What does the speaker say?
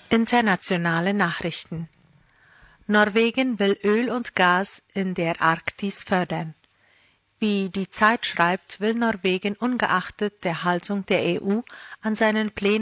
Internationale Nachrichten. Norwegen will Öl und Gas in der Arktis fördern. Wie die Zeit schreibt, will Norwegen ungeachtet der Haltung der EU an seinen Plänen